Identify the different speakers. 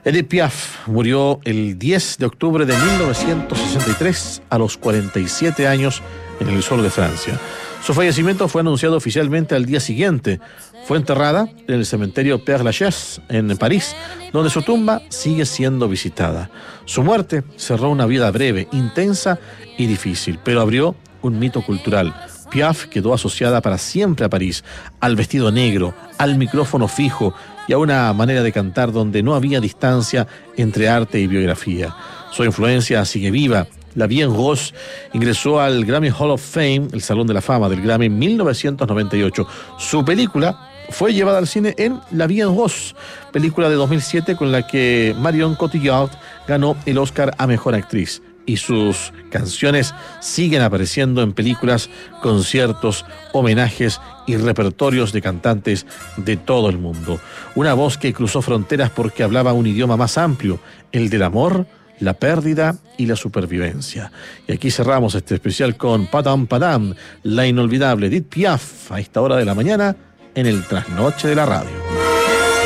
Speaker 1: Edith Piaf murió el 10 de octubre de 1963 a los 47 años en el sur de Francia. Su fallecimiento fue anunciado oficialmente al día siguiente. Fue enterrada en el cementerio Père Lachaise, en París, donde su tumba sigue siendo visitada. Su muerte cerró una vida breve, intensa y difícil, pero abrió un mito cultural. Piaf quedó asociada para siempre a París, al vestido negro, al micrófono fijo y a una manera de cantar donde no había distancia entre arte y biografía. Su influencia sigue viva. La Vie en Rose ingresó al Grammy Hall of Fame, el Salón de la Fama del Grammy, en 1998. Su película fue llevada al cine en La Vie en Rose, película de 2007 con la que Marion Cotillard ganó el Oscar a Mejor Actriz. Y sus canciones siguen apareciendo en películas, conciertos, homenajes y repertorios de cantantes de todo el mundo. Una voz que cruzó fronteras porque hablaba un idioma más amplio, el del amor, la pérdida y la supervivencia. Y aquí cerramos este especial con Padam Padam, la inolvidable Edith Piaf, a esta hora de la mañana en el Trasnoche de la Radio.